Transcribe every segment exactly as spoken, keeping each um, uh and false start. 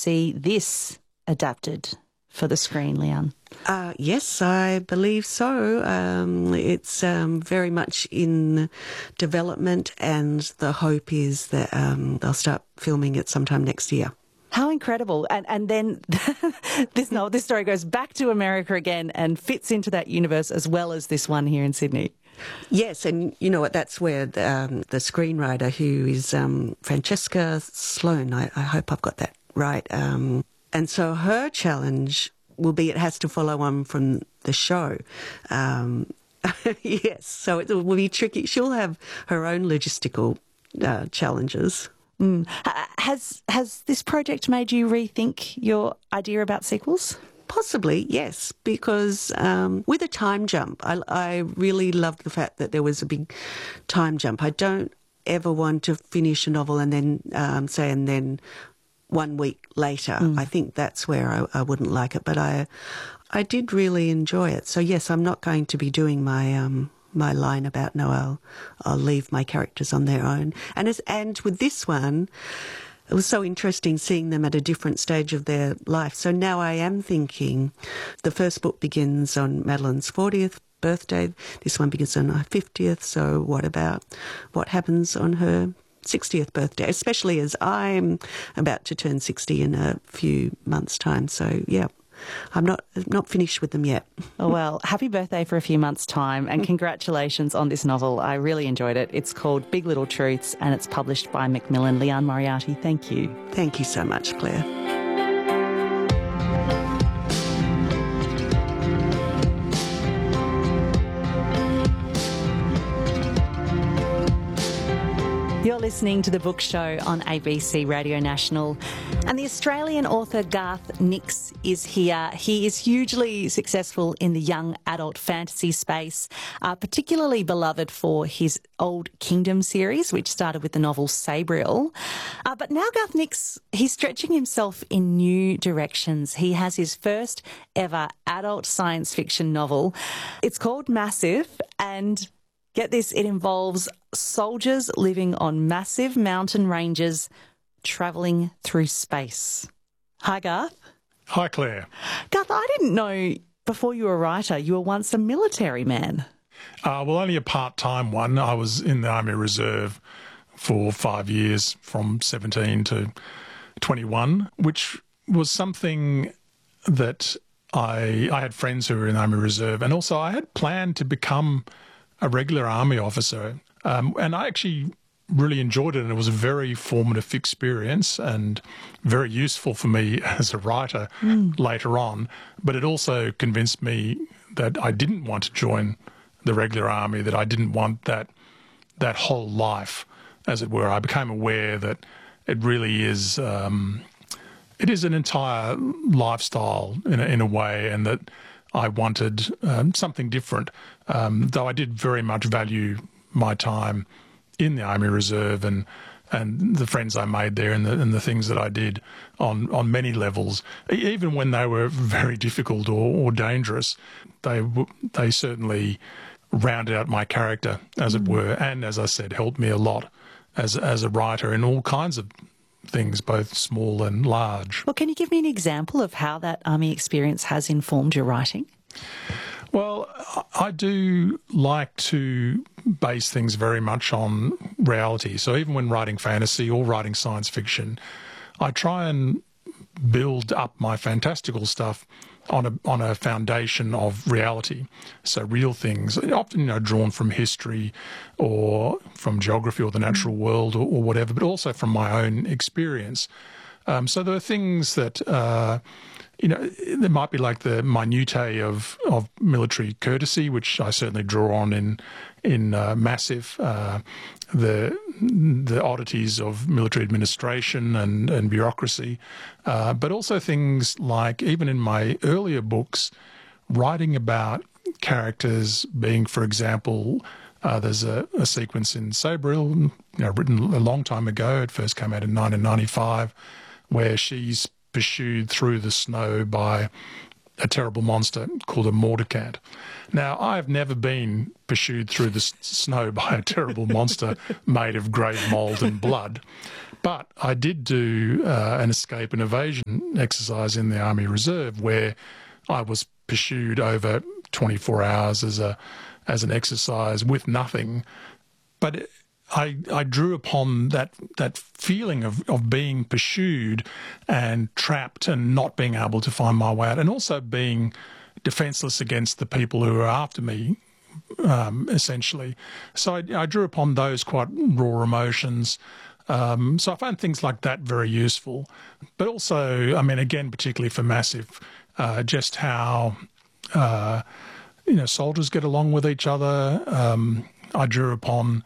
see this adapted for the screen, Leanne? Uh, yes, I believe so. Um, it's um, very much in development, and the hope is that um, they'll start filming it sometime next year. How incredible. And and then this no, this story goes back to America again and fits into that universe as well as this one here in Sydney. Yes, and you know what, that's where the, um, the screenwriter, who is um, Francesca Sloan, I, I hope I've got that right, um, and so her challenge will be it has to follow on from the show. Um, yes, so it will be tricky. She'll have her own logistical uh, challenges. Mm. Has has this project made you rethink your idea about sequels? Possibly, yes, because um, with a time jump, I, I really loved the fact that there was a big time jump. I don't ever want to finish a novel and then um, say, and then one week later. Mm. I think that's where I, I wouldn't like it, but I I did really enjoy it. So, yes, I'm not going to be doing my um, my line about, no, I'll, I'll leave my characters on their own. And, as, and with this one, it was so interesting seeing them at a different stage of their life. So now I am thinking the first book begins on Madeline's fortieth birthday. This one begins on her fiftieth. So what about what happens on her sixtieth birthday, especially as I'm about to turn sixty in a few months' time. So, yeah, I'm not not finished with them yet. Oh, well, happy birthday for a few months' time, and congratulations on this novel. I really enjoyed it. It's called Big Little Truths, and it's published by Macmillan. Leanne Moriarty, thank you. Thank you so much, Claire. You're listening to The Book Show on A B C Radio National. And the Australian author Garth Nix is here. He is hugely successful in the young adult fantasy space, uh, particularly beloved for his Old Kingdom series, which started with the novel Sabriel. Uh, but now Garth Nix, he's stretching himself in new directions. He has his first ever adult science fiction novel. It's called Massive, and get this, it involves soldiers living on massive mountain ranges travelling through space. Hi, Garth. Hi, Claire. Garth, I didn't know before you were a writer you were once a military man. Uh, well, only a part-time one. I was in the Army Reserve for five years, from seventeen to twenty-one, which was something that I, I had friends who were in the Army Reserve, and also I had planned to become a regular Army officer. Um, and I actually really enjoyed it, and it was a very formative experience and very useful for me as a writer mm. later on. But it also convinced me that I didn't want to join the regular Army, that I didn't want that that whole life, as it were. I became aware that it really is um, it is an entire lifestyle in a, in a way, and that I wanted um, something different, um, though I did very much value my time in the Army Reserve and and the friends I made there and the, and the things that I did on, on many levels. Even when they were very difficult or, or dangerous, they they certainly rounded out my character, as mm. it were, and, as I said, helped me a lot as, as a writer in all kinds of things, both small and large. Well, can you give me an example of how that Army experience has informed your writing? Well, I do like to base things very much on reality. So even when writing fantasy or writing science fiction, I try and build up my fantastical stuff on a on a foundation of reality. So real things, often, you know, drawn from history or from geography or the natural world or, or whatever, but also from my own experience. Um, so there are things that uh, you know, there might be like the minutiae of, of military courtesy, which I certainly draw on in in uh, Massive, uh, the the oddities of military administration and, and bureaucracy, uh, but also things like, even in my earlier books, writing about characters being, for example, uh, there's a, a sequence in Sabriel, you know, written a long time ago, it first came out in nineteen ninety-five, where she's pursued through the snow by a terrible monster called a mordicant. Now, I have never been pursued through the s- snow by a terrible monster made of grey mould and blood, but I did do uh, an escape and evasion exercise in the Army Reserve where I was pursued over twenty-four hours as a as an exercise with nothing. But it, I, I drew upon that that feeling of, of being pursued and trapped and not being able to find my way out, and also being defenceless against the people who are after me, um, essentially. So I, I drew upon those quite raw emotions. Um, so I found things like that very useful. But also, I mean, again, particularly for Massive, uh, just how, uh, you know, soldiers get along with each other. Um, I drew upon...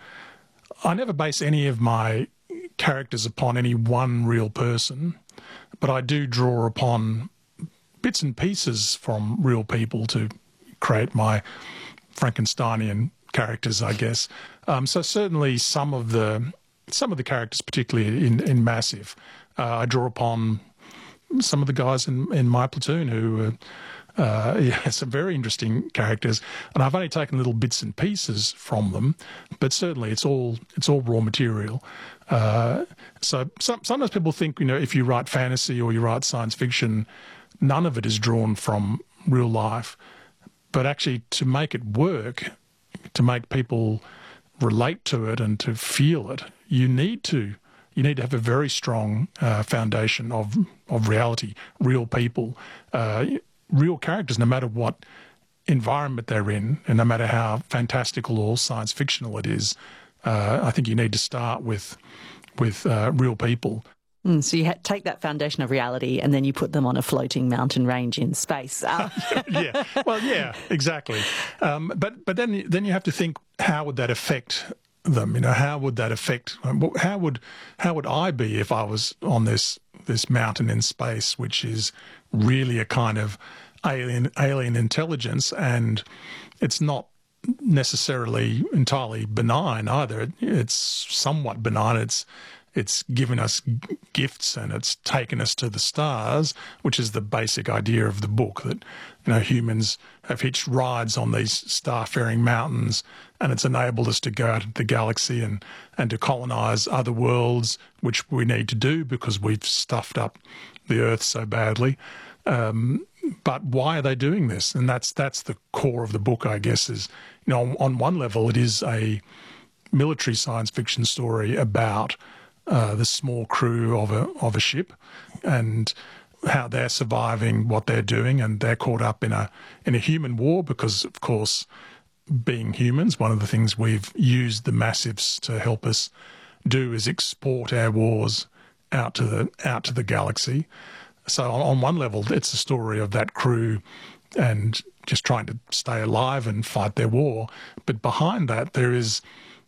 I never base any of my characters upon any one real person, but I do draw upon bits and pieces from real people to create my Frankensteinian characters, I guess. Um, so certainly some of the some of the characters, particularly in, in Massive, uh, I draw upon some of the guys in, in my platoon who are Uh, yeah, some very interesting characters, and I've only taken little bits and pieces from them, but certainly it's all it's all raw material. Uh, so some, sometimes people think, you know, if you write fantasy or you write science fiction, none of it is drawn from real life. But actually, to make it work, to make people relate to it and to feel it, you need to you need to have a very strong uh, foundation of of reality, real people. Uh, real characters, no matter what environment they're in, and no matter how fantastical or science fictional it is. Uh, I think you need to start with with uh, real people. Mm, so you ha- take that foundation of reality and then you put them on a floating mountain range in space. Uh- yeah, well, yeah, exactly. Um, but but then then you have to think, how would that affect them? You know, how would that affect? How would how would I be if I was on this this mountain in space, which is really a kind of alien alien intelligence, and it's not necessarily entirely benign either. It's somewhat benign. It's it's given us gifts and it's taken us to the stars, which is the basic idea of the book, that, you know, humans have hitched rides on these star-faring mountains, and it's enabled us to go out into the galaxy and, and to colonise other worlds, which we need to do because we've stuffed up the Earth so badly. Um, but why are they doing this? And that's that's the core of the book, I guess, is, you know, on, on one level it is a military science fiction story about uh, the small crew of a of a ship and how they're surviving what they're doing, and they're caught up in a in a human war because, of course, being humans, one of the things we've used the Massives to help us do is export our wars out to the out to the galaxy. So on, on one level, it's a story of that crew and just trying to stay alive and fight their war. But behind that, there is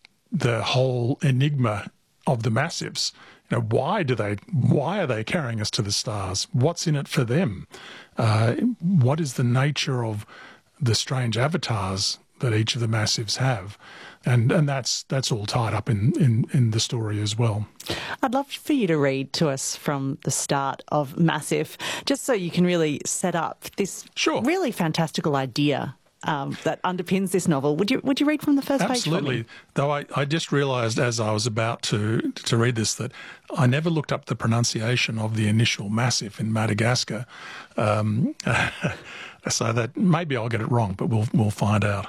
the whole enigma of the Massives. You know, why do they? Why are they carrying us to the stars? What's in it for them? Uh, what is the nature of the strange avatars that each of the Massives have? And and that's that's all tied up in, in, in the story as well. I'd love for you to read to us from the start of Massive, just so you can really set up this sure. really fantastical idea um, that underpins this novel. Would you would you read from the first Absolutely. page? Absolutely. Though I, I just realised as I was about to to read this that I never looked up the pronunciation of the initial Massive in Madagascar. Um, so that maybe I'll get it wrong, but we'll we'll find out.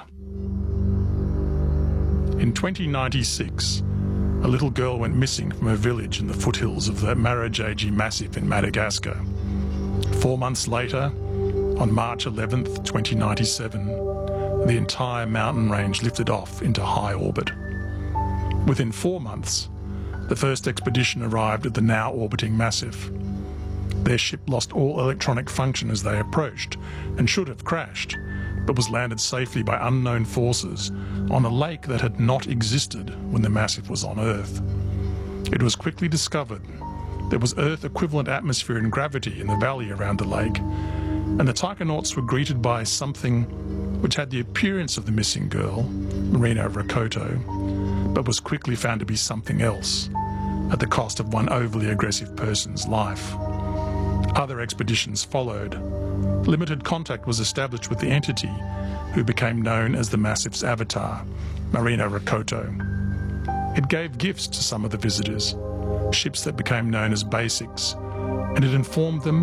In twenty ninety-six, a little girl went missing from a village in the foothills of the Marojejy Massif in Madagascar. Four months later, on March eleventh, twenty ninety-seven, the entire mountain range lifted off into high orbit. Within four months, the first expedition arrived at the now orbiting Massif. Their ship lost all electronic function as they approached and should have crashed, but was landed safely by unknown forces on a lake that had not existed when the Massif was on Earth. It was quickly discovered there was Earth-equivalent atmosphere and gravity in the valley around the lake, and the taikonauts were greeted by something which had the appearance of the missing girl, Marina Rakoto, but was quickly found to be something else, at the cost of one overly aggressive person's life. Other expeditions followed. Limited contact was established with the entity, who became known as the Massif's avatar, Marina Rakoto. It gave gifts to some of the visitors, ships that became known as Basics, and it informed them